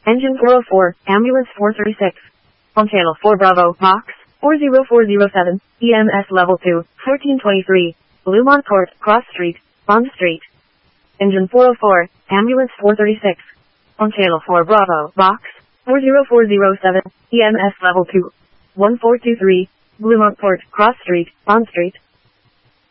Engine 404, Ambulance 436. On Channel 4 Bravo, Box 40407, EMS Level 2, 1423, Bluemont Court, Cross Street, Bond Street. Engine 404, Ambulance 436. On Channel 4 Bravo, Box 40407, EMS Level 2, 1423, Bluemont Court, Cross Street, Bond Street.